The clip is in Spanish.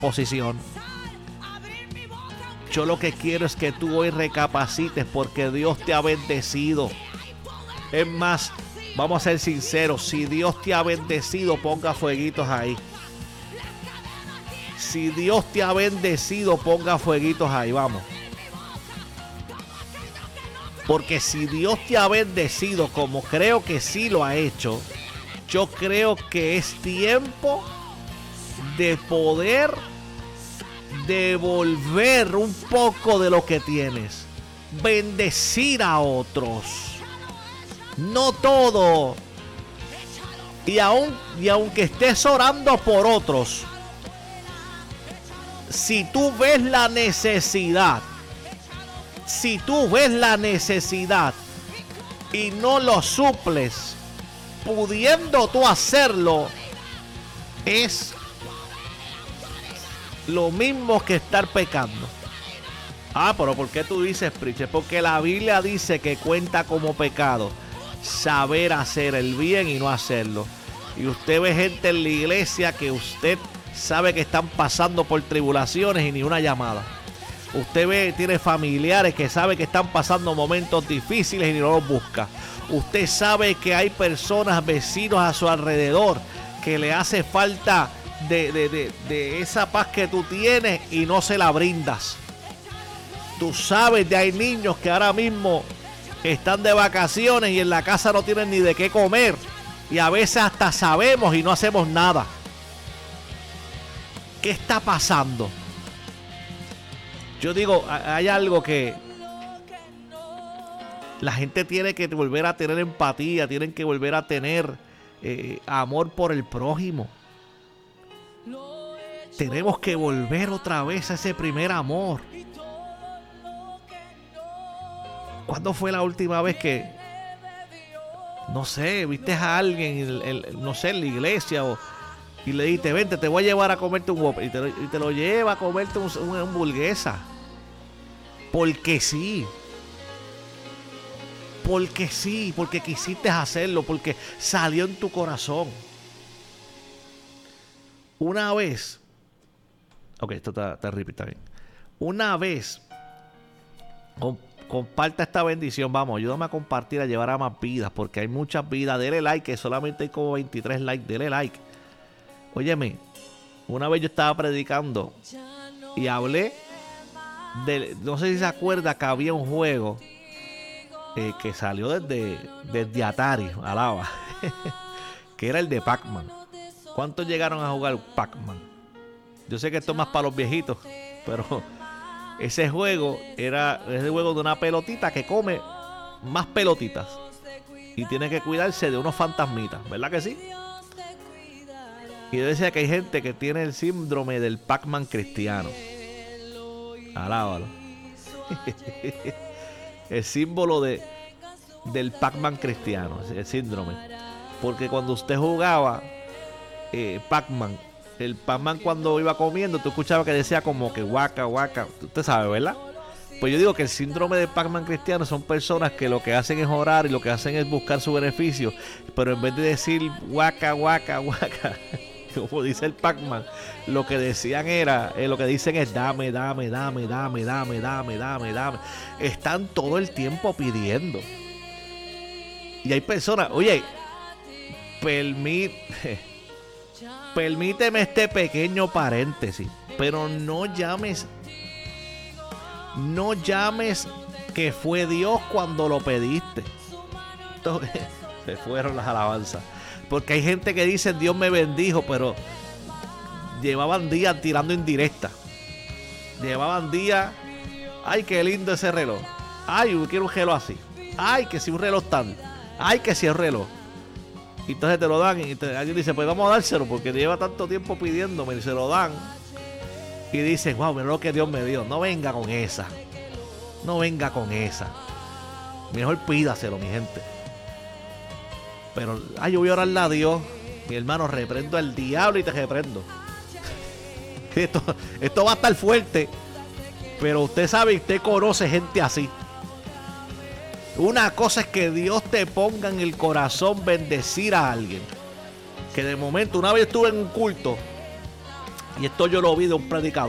posición. Yo lo que quiero es que tú hoy recapacites porque Dios te ha bendecido. Es más, vamos a ser sinceros, si Dios te ha bendecido, ponga fueguitos ahí. Si Dios te ha bendecido, ponga fueguitos ahí, vamos. Porque si Dios te ha bendecido, como creo que sí lo ha hecho, yo creo que es tiempo de poder devolver un poco de lo que tienes. Bendecir a otros. No todo. Y aunque estés orando por otros, si tú ves la necesidad, y no lo suples, pudiendo tú hacerlo, es lo mismo que estar pecando. Pero ¿por qué tú dices, preacher? Porque la Biblia dice que cuenta como pecado saber hacer el bien y no hacerlo. Y usted ve gente en la iglesia que usted sabe que están pasando por tribulaciones y ni una llamada. Usted tiene familiares que sabe que están pasando momentos difíciles y no los busca. Usted sabe que hay personas, vecinos a su alrededor, que le hace falta de esa paz que tú tienes y no se la brindas. Tú sabes que hay niños que ahora mismo están de vacaciones y en la casa no tienen ni de qué comer. Y a veces hasta sabemos y no hacemos nada. ¿Qué está pasando? Yo digo, hay algo que la gente tiene que volver a tener empatía, tienen que volver a tener amor por el prójimo. Tenemos que volver otra vez a ese primer amor. ¿Cuándo fue la última vez que, no sé, viste a alguien, no sé, en la iglesia y le dijiste, vente, te voy a llevar a comerte un Whopper, y te lo lleva a comerte una hamburguesa? Porque sí. Porque sí, porque quisiste hacerlo, porque salió en tu corazón. Una vez, ok, esto está bien. Una vez, comparta esta bendición, vamos, ayúdame a compartir, a llevar a más vidas, porque hay muchas vidas. Dele like, que solamente hay como 23 likes, dele like. Óyeme, una vez yo estaba predicando y hablé no sé si se acuerda que había un juego que salió desde Atari, alaba, que era el de Pac-Man. ¿Cuántos llegaron a jugar Pac-Man? Yo sé que esto es más para los viejitos, pero ese juego era ese juego de una pelotita que come más pelotitas y tiene que cuidarse de unos fantasmitas, ¿verdad que sí? Y yo decía que hay gente que tiene el síndrome del Pac-Man cristiano. Alábalo. El símbolo del Pac-Man cristiano, el síndrome. Porque cuando usted jugaba Pac-Man, el Pac-Man cuando iba comiendo, tú escuchabas que decía como que guaca, guaca. Usted sabe, ¿verdad? Pues yo digo que el síndrome de Pac-Man cristiano son personas que lo que hacen es orar y lo que hacen es buscar su beneficio. Pero en vez de decir guaca, guaca, guaca, como dice el Pac-Man, lo que decían era, lo que dicen es dame, dame, dame, dame, dame, dame, dame, dame. Están todo el tiempo pidiendo. Y hay personas, oye, permíteme este pequeño paréntesis, pero no llames que fue Dios cuando lo pediste. Entonces, se fueron las alabanzas. Porque hay gente que dice Dios me bendijo, pero llevaban días tirando indirectas. Llevaban días, ay, qué lindo ese reloj. Ay, yo quiero un reloj así. Ay, que si un reloj tal. Ay, que si el reloj. Y entonces te lo dan y alguien dice, pues vamos a dárselo porque lleva tanto tiempo pidiéndome, y se lo dan. Y dicen, wow, mira lo que Dios me dio. No venga con esa. No venga con esa. Mejor pídaselo, mi gente. Pero, yo voy a orarle a Dios. Mi hermano, reprendo al diablo y te reprendo. Esto va a estar fuerte. Pero usted sabe, usted conoce gente así. Una cosa es que Dios te ponga en el corazón bendecir a alguien. Que de momento, una vez estuve en un culto Y esto yo lo vi de un predicador.